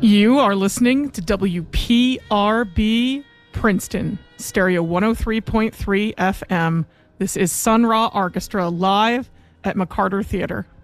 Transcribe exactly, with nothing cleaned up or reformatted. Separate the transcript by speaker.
Speaker 1: You are listening to W P R B Princeton, Stereo one oh three point three F M. This is Sun Ra Orchestra live at McCarter Theater.